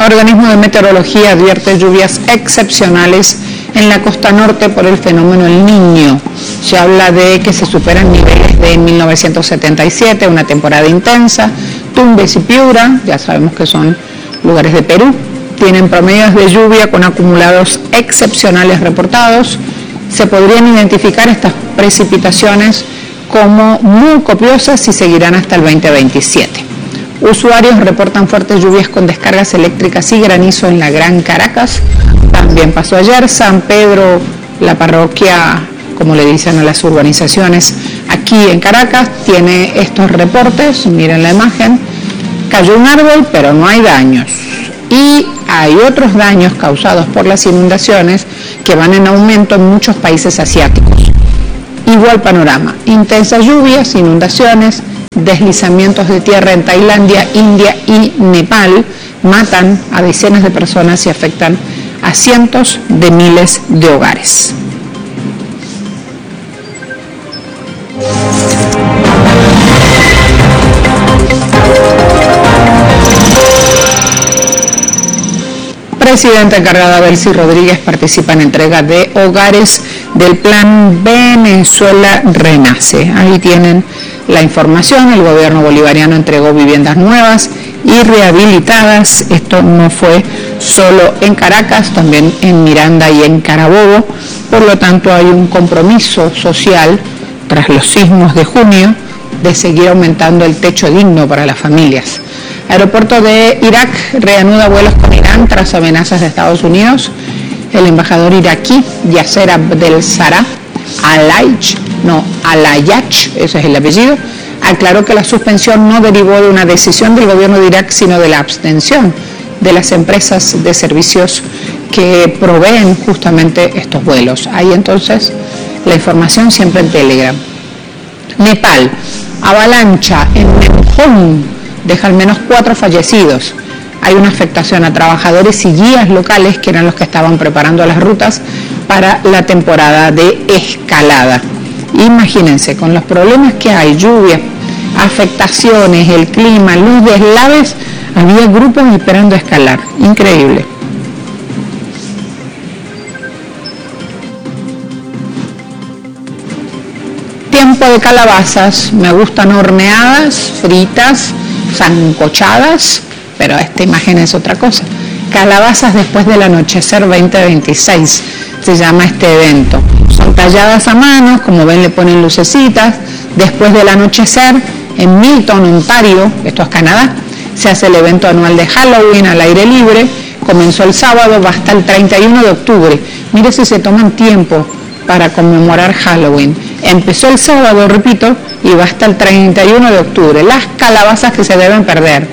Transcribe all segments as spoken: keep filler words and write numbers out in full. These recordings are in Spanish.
Organismo de Meteorología advierte lluvias excepcionales en la costa norte por el fenómeno El Niño. Se habla de que se superan niveles de mil novecientos setenta y siete, una temporada intensa. Tumbes y Piura, ya sabemos que son lugares de Perú, tienen promedios de lluvia con acumulados excepcionales reportados. Se podrían identificar estas precipitaciones como muy copiosas y seguirán hasta el veinte veintisiete. Usuarios reportan fuertes lluvias con descargas eléctricas y granizo en la Gran Caracas. También pasó ayer. San Pedro, la parroquia, como le dicen a las urbanizaciones aquí en Caracas, tiene estos reportes. Miren la imagen. Cayó un árbol, pero no hay daños. Y hay otros daños causados por las inundaciones que van en aumento en muchos países asiáticos. Igual panorama, intensas lluvias, inundaciones, deslizamientos de tierra en Tailandia, India y Nepal matan a decenas de personas y afectan a cientos de miles de hogares. Presidenta encargada Delcy Rodríguez participa en entrega de hogares del Plan Venezuela Renace. Ahí tienen la información. El gobierno bolivariano entregó viviendas nuevas y rehabilitadas. Esto no fue solo en Caracas, también en Miranda y en Carabobo. Por lo tanto, hay un compromiso social tras los sismos de junio de seguir aumentando el techo digno para las familias. Aeropuerto de Irak reanuda vuelos con Irán tras amenazas de Estados Unidos. El embajador iraquí Yasser Abdel Sarah Alayach, no, Alayach, ese es el apellido, aclaró que la suspensión no derivó de una decisión del gobierno de Irak, sino de la abstención de las empresas de servicios que proveen justamente estos vuelos. Ahí entonces la información siempre en Telegram. Nepal, avalancha en Memphong deja al menos cuatro fallecidos. Hay una afectación a trabajadores y guías locales que eran los que estaban preparando las rutas para la temporada de escalada. Imagínense, con los problemas que hay, lluvia, afectaciones, el clima, los deslaves, había grupos esperando escalar. Increíble. Tiempo de calabazas, me gustan horneadas, fritas, sancochadas, pero esta imagen es otra cosa. Calabazas después del anochecer veinte veintiséis, se llama este evento. Son talladas a mano, como ven le ponen lucecitas. Después del anochecer, en Milton, Ontario, esto es Canadá, se hace el evento anual de Halloween al aire libre. Comenzó el sábado, va hasta el treinta y uno de octubre. Mire si se toman tiempo para conmemorar Halloween. Empezó el sábado, repito, y va hasta el treinta y uno de octubre. Las calabazas que se deben perder.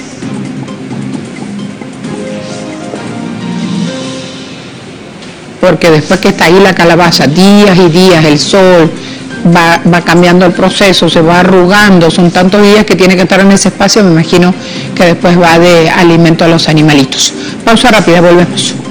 Porque después que está ahí la calabaza, días y días, el sol, va, va cambiando el proceso, se va arrugando, son tantos días que tiene que estar en ese espacio, me imagino que después va de alimento a los animalitos. Pausa rápida, volvemos.